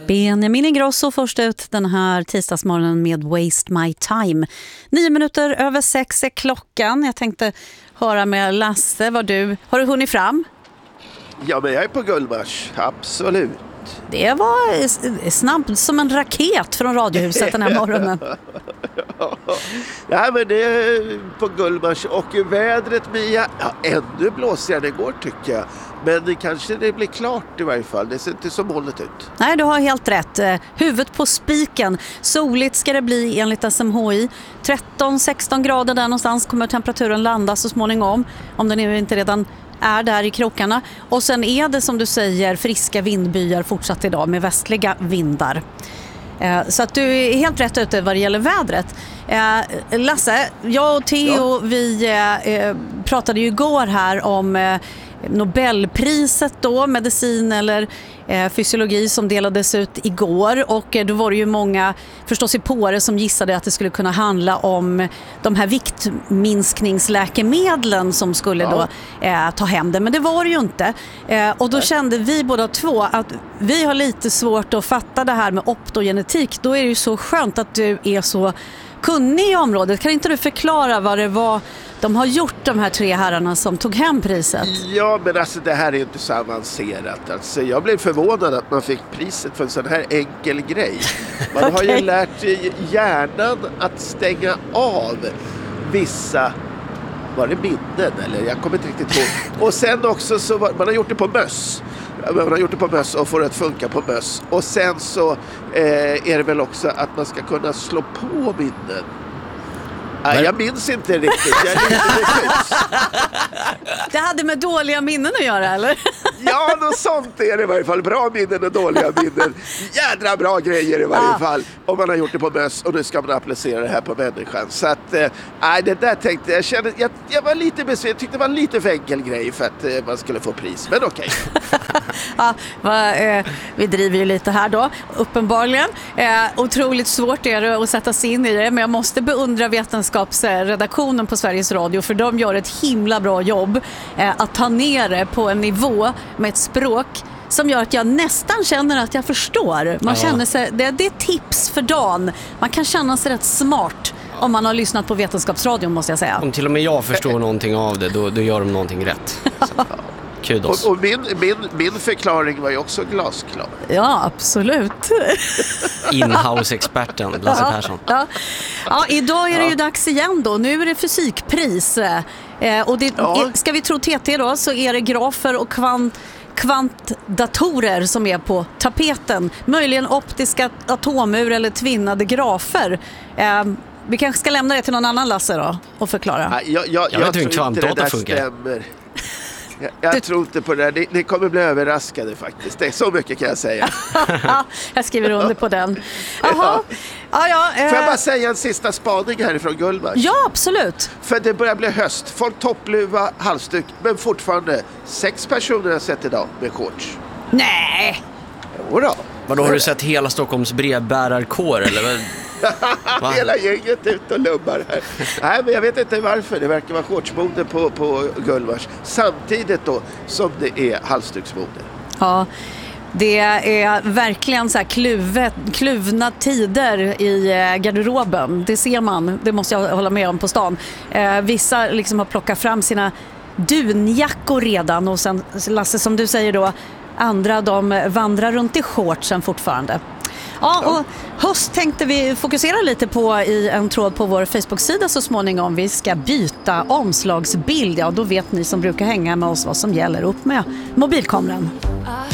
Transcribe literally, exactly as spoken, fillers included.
Benjamin Ingrosso först ut den här tisdagsmorgonen med Waste My Time. Nio minuter över sex är klockan. Jag tänkte höra med Lasse, vad du, har du hunnit fram? Ja, men jag är på Gullmars, absolut. Det var snabbt som en raket från Radiohuset den här morgonen. Ja, men det är på Gullmars och vädret, Mia, ja, ännu blåsigare än igår tycker jag. Men det kanske det blir klart i varje fall. Det ser inte så molnigt ut. Nej, du har helt rätt. Huvudet på spiken. Soligt ska det bli enligt S M H I. tretton sexton grader där någonstans kommer temperaturen landa så småningom. Om den inte redan är där i krokarna. Och sen är det som du säger friska vindbyar fortsatt idag med västliga vindar. Så att du är helt rätt ute vad det gäller vädret. Lasse, jag och Theo, ja. vi pratade ju igår här om Nobelpriset då, medicin eller eh, fysiologi som delades ut igår, och eh, då var det ju många förstås i påre som gissade att det skulle kunna handla om de här viktminskningsläkemedlen som skulle ja. då eh, ta hem det, men det var det ju inte. Eh, och då Nej. kände vi båda två att vi har lite svårt att fatta det här med optogenetik. Då är det ju så skönt att du är så kunnig i området. Kan inte du förklara vad det var de har gjort, de här tre herrarna som tog hem priset? Ja, men alltså det här är inte så avancerat. Alltså, jag blev förvånad att man fick priset för en sån här enkel grej. Man okay. har ju lärt hjärnan att stänga av vissa, var det minnen eller? Jag kommer inte riktigt ihåg. Och sen också så var, man har gjort det på möss. Man har gjort det på möss och får det att funka på möss. Och sen så eh, är det väl också att man ska kunna slå på minnen. Nej, jag minns inte riktigt. Jag är lite diffus. Det hade med dåliga minnen att göra, eller? Ja, något sånt är det i varje fall. Bra minnen och dåliga minnen. Jädra bra grejer i varje ja. fall. Om man har gjort det på möss och nu ska man applicera det här på människan. Så att, eh, nej, det där tänkte jag. Kände, jag, jag var lite besviken. Jag tyckte det var en lite för enkel grej för att eh, man skulle få pris. Men okej. Okay. ja, va, eh, vi driver ju lite här då, uppenbarligen. Eh, otroligt svårt är det att sätta sig in i det, men jag måste beundra vetenskapsredaktionen på Sveriges Radio, för de gör ett himla bra jobb eh, att ta ner det på en nivå med ett språk som gör att jag nästan känner att jag förstår. Man ja. känner sig, det, det är tips för dagen. Man kan känna sig rätt smart om man har lyssnat på Vetenskapsradion, måste jag säga. Om till och med jag förstår någonting av det, då, då gör de någonting rätt. Och, och min, min, min förklaring var ju också glasklar. Ja, absolut. Inhouse-experten, Lasse ja, Persson. Ja. ja, idag är det ja. ju dags igen då. Nu är det fysikpris. Eh, och det, ja. ska vi tro T T då, så är det grafer och kvant, kvantdatorer som är på tapeten. Möjligen optiska atomur eller tvinnade grafer. Eh, vi kanske ska lämna det till någon annan, Lasse, då, och förklara. Ja, jag, jag, jag, jag tror inte det där stämmer. Jag, jag du... tror inte på det där. Ni, ni kommer bli överraskade faktiskt. Det är så mycket kan jag säga. Jag skriver under på den. Jaha. Ja, ja, eh... Får jag bara säga en sista spaning härifrån Gullmars? Ja, absolut. För det börjar bli höst. Folk toppluva, halsduk. Men fortfarande sex personer har sett idag med shorts. Nej. Jo då. Vadå, har du sett hela Stockholms brevbärarkår eller? Hela gänget ut och lubbar här. Nej, men jag vet inte varför. Det verkar vara shortsmode på, på Gullmars. Samtidigt då som det är halsduksmode. Ja, det är verkligen så här kluvet, kluvna tider i garderoben. Det ser man, det måste jag hålla med om på stan. Eh, vissa liksom har plockat fram sina dunjackor redan, och sen, Lasse, som du säger då, andra de vandrar runt i shortsen fortfarande. Ja, och höst tänkte vi fokusera lite på i en tråd på vår Facebook-sida så småningom. Vi ska byta omslagsbild. Ja, då vet ni som brukar hänga med oss vad som gäller. Upp med mobilkameran.